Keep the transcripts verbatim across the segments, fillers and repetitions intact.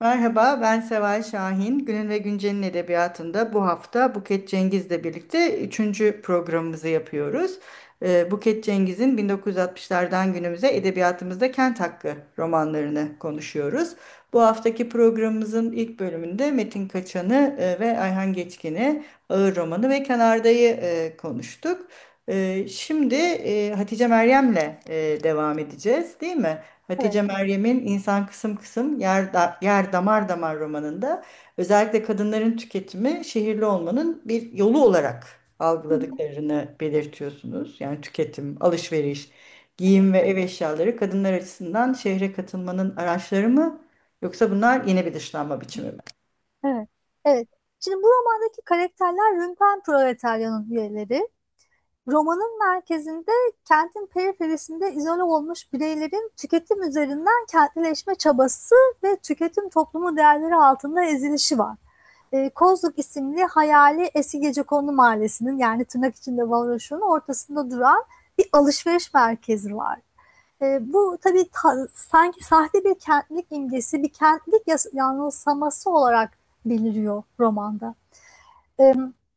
Merhaba, ben Seval Şahin. Günün ve Güncel'in edebiyatında bu hafta Buket Cengiz'le birlikte üçüncü programımızı yapıyoruz. Ee, Buket Cengiz'in bin dokuz yüz altmışlardan günümüze edebiyatımızda Kent Hakkı romanlarını konuşuyoruz. Bu haftaki programımızın ilk bölümünde Metin Kaçan'ı e, ve Ayhan Geçkin'i, Ağır Romanı ve Kenarda'yı e, konuştuk. E, şimdi e, Hatice Meryem'le e, devam edeceğiz, değil mi? Evet, Hatice Meryem'in İnsan Kısım Kısım Yer, Da- Yer Damar Damar romanında özellikle kadınların tüketimi şehirli olmanın bir yolu olarak hı hı, algıladıklarını belirtiyorsunuz. Yani tüketim, alışveriş, giyim ve ev eşyaları kadınlar açısından şehre katılmanın araçları mı yoksa bunlar yeni bir dışlanma biçimi mi? evet, evet. Şimdi bu romandaki karakterler lümpen proletaryanın üyeleri. Romanın merkezinde kentin periferisinde izole olmuş bireylerin tüketim üzerinden kentleşme çabası ve tüketim toplumu değerleri altında ezilişi var. E, Kozluk isimli hayali eski Gecekondu Mahallesi'nin yani tırnak içinde varoşunun ortasında duran bir alışveriş merkezi var. E, bu tabii ta- sanki sahte bir kentlik imgesi, bir kentlik yas- yanılsaması olarak beliriyor romanda. E,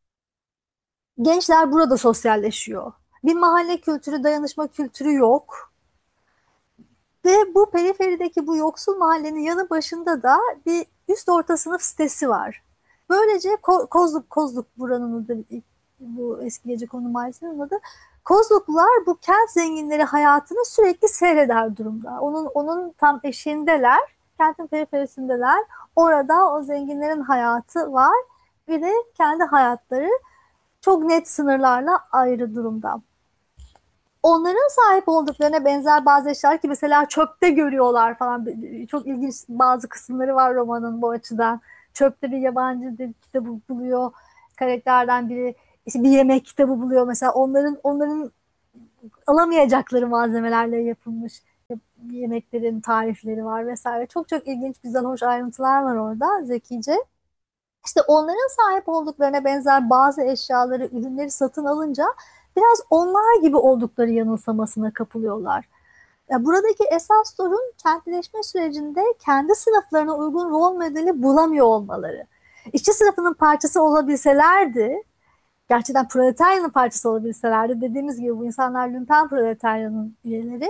Gençler burada sosyalleşiyor. Bir mahalle kültürü, dayanışma kültürü yok. Ve bu periferideki bu yoksul mahallenin yanı başında da bir üst orta sınıf sitesi var. Böylece Ko- Kozluk, Kozluk buranın adı, bu eski Gecekondu Mahallesi'nin adı. Kozluklular bu kent zenginleri hayatını sürekli seyreder durumda. Onun, onun tam eşiğindeler, kentin periferisindeler. Orada o zenginlerin hayatı var. Bir de kendi hayatları çok net sınırlarla ayrı durumda. Onların sahip olduklarına benzer bazı eşyalar ki mesela çöpte görüyorlar falan. Çok ilginç bazı kısımları var romanın bu açıdan. Çöpte bir yabancı dil kitabı buluyor. Karakterden biri işte bir yemek kitabı buluyor. Mesela onların onların alamayacakları malzemelerle yapılmış yemeklerin tarifleri var vesaire. Çok çok ilginç, güzel, hoş ayrıntılar var orada zekice. İşte onların sahip olduklarına benzer bazı eşyaları, ürünleri satın alınca biraz onlar gibi oldukları yanılsamasına kapılıyorlar. Ya buradaki esas sorun kentleşme sürecinde kendi sınıflarına uygun rol modeli bulamıyor olmaları. İşçi sınıfının parçası olabilselerdi, gerçekten proletaryanın parçası olabilselerdi, dediğimiz gibi bu insanlar lümpen proletaryanın üyeleri,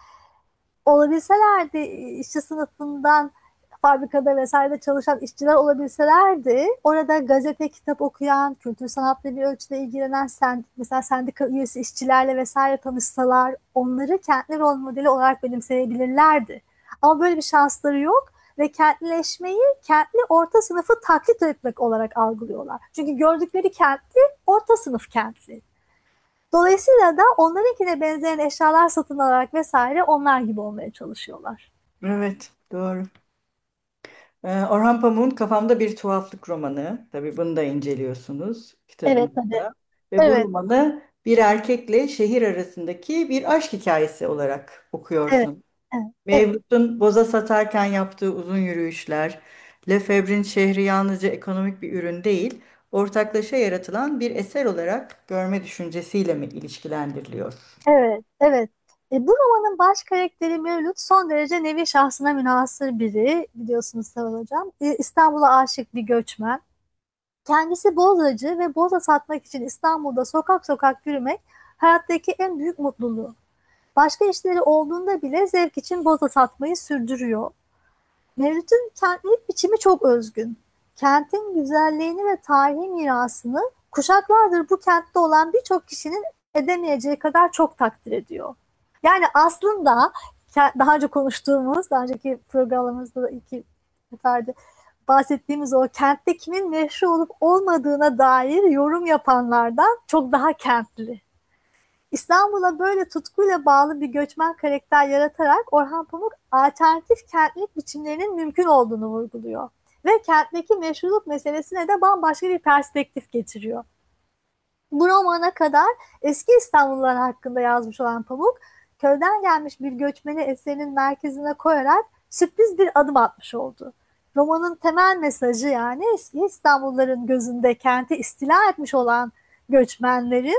olabilselerdi, işçi sınıfından fabrikada vesairede çalışan işçiler olabilselerdi, orada gazete, kitap okuyan, kültür sanatla bir ölçüde ilgilenen sen, mesela sendika üyesi işçilerle vesaire tanışsalar, onları kentli rol modeli olarak benimseyebilirlerdi. Ama böyle bir şansları yok ve kentleşmeyi kentli orta sınıfı taklit etmek olarak algılıyorlar. Çünkü gördükleri kentli, orta sınıf kentli. Dolayısıyla da onlarınkine benzeyen eşyalar satın alarak vesaire onlar gibi olmaya çalışıyorlar. Evet, doğru. Ee, Orhan Pamuk'un Kafamda Bir Tuhaflık romanı. Tabii bunu da inceliyorsunuz Evet tabii. kitabınızda. Ve bu Evet, romanı bir erkekle şehir arasındaki bir aşk hikayesi olarak evet, okuyorsun. evet, evet, Mevlüt'ün boza satarken yaptığı uzun yürüyüşler, Lefebvre'nin şehri yalnızca ekonomik bir ürün değil, ortaklaşa yaratılan bir eser olarak görme düşüncesiyle mi ilişkilendiriliyor? evet, evet. E, bu romanın baş karakteri Mevlüt son derece nevi şahsına münhasır biri, biliyorsunuz Seval Hocam. E, İstanbul'a aşık bir göçmen. Kendisi bozacı ve boza satmak için İstanbul'da sokak sokak yürümek hayattaki en büyük mutluluğu. Başka işleri olduğunda bile zevk için boza satmayı sürdürüyor. Mevlüt'ün kentlilik biçimi çok özgün. Kentin güzelliğini ve tarihi mirasını kuşaklardır bu kentte olan birçok kişinin edemeyeceği kadar çok takdir ediyor. Yani aslında daha önce konuştuğumuz, daha önceki programlarımızda da iki seferde bahsettiğimiz o kentte kimin meşhur olup olmadığına dair yorum yapanlardan çok daha kentli. İstanbul'a böyle tutkuyla bağlı bir göçmen karakter yaratarak Orhan Pamuk alternatif kentlilik biçimlerinin mümkün olduğunu vurguluyor. Ve kentteki meşruluk meselesine de bambaşka bir perspektif getiriyor. Bu romana kadar eski İstanbullular hakkında yazmış olan Pamuk, köyden gelmiş bir göçmeni eserinin merkezine koyarak sürpriz bir adım atmış oldu. Romanın temel mesajı yani eski İstanbulluların gözünde kenti istila etmiş olan göçmenlerin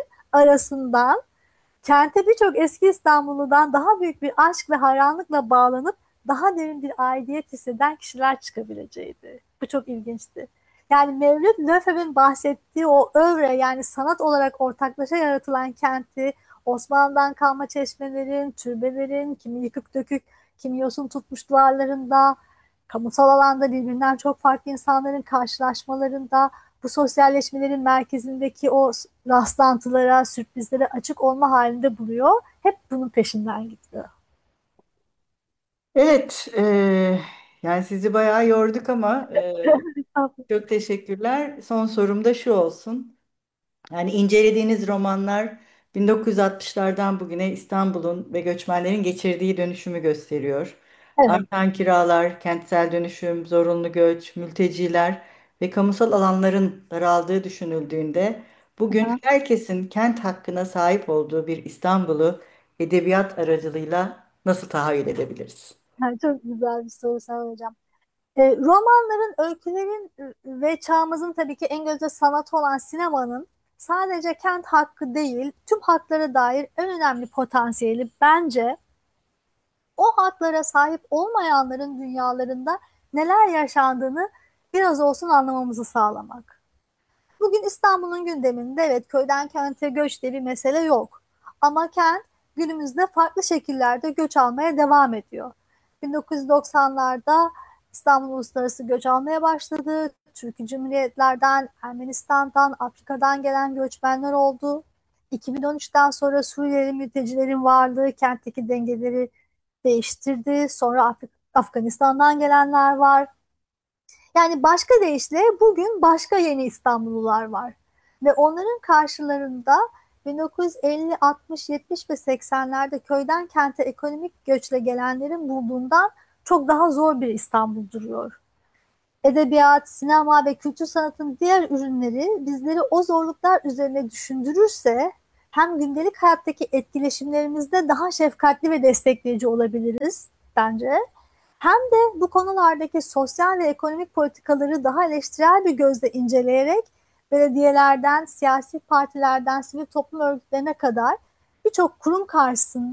arasından kente birçok eski İstanbulludan daha büyük bir aşk ve hayranlıkla bağlanıp daha derin bir aidiyet hisseden kişiler çıkabileceğiydi. Bu çok ilginçti. Yani Mevlüt Lefebvre'nin bahsettiği o övre, yani sanat olarak ortaklaşa yaratılan kenti, Osmanlı'dan kalma çeşmelerin, türbelerin, kimi yıkık dökük, kimi yosun tutmuş duvarlarında, kamusal alanda birbirinden çok farklı insanların karşılaşmalarında, bu sosyalleşmelerin merkezindeki o rastlantılara, sürprizlere açık olma halinde buluyor. Hep bunun peşinden gidiyor. Evet, eee, yani sizi bayağı yorduk ama eee, çok teşekkürler. Son sorum da şu olsun. Yani incelediğiniz romanlar bin dokuz yüz altmışlardan bugüne İstanbul'un ve göçmenlerin geçirdiği dönüşümü gösteriyor. Evet. Artan kiralar, kentsel dönüşüm, zorunlu göç, mülteciler ve kamusal alanların daraldığı düşünüldüğünde bugün Aha. herkesin kent hakkına sahip olduğu bir İstanbul'u edebiyat aracılığıyla nasıl tahayyül edebiliriz? Yani çok güzel bir soru Sayın Hocam. E, romanların, öykülerin e, ve çağımızın tabii ki en gözde sanatı olan sinemanın sadece kent hakkı değil, tüm haklara dair en önemli potansiyeli bence o haklara sahip olmayanların dünyalarında neler yaşandığını biraz olsun anlamamızı sağlamak. Bugün İstanbul'un gündeminde evet, köyden kente göç diye bir mesele yok. Ama kent günümüzde farklı şekillerde göç almaya devam ediyor. bin dokuz yüz doksanlarda İstanbul uluslararası göç almaya başladı. Türkiye Cumhuriyetlerden, Ermenistan'dan, Afrika'dan gelen göçmenler oldu. iki bin on üçten sonra Suriyeli mültecilerin varlığı kentteki dengeleri değiştirdi. Sonra Afri- Afganistan'dan gelenler var. Yani başka deyişle bugün başka yeni İstanbullular var. Ve onların karşılarında bin dokuz yüz elli, altmış, yetmiş ve seksenlerde köyden kente ekonomik göçle gelenlerin bulduğundan çok daha zor bir İstanbul duruyor. Edebiyat, sinema ve kültür sanatın diğer ürünleri bizleri o zorluklar üzerine düşündürürse hem gündelik hayattaki etkileşimlerimizde daha şefkatli ve destekleyici olabiliriz bence. Hem de bu konulardaki sosyal ve ekonomik politikaları daha eleştirel bir gözle inceleyerek belediyelerden, siyasi partilerden, sivil toplum örgütlerine kadar birçok kurum karşısında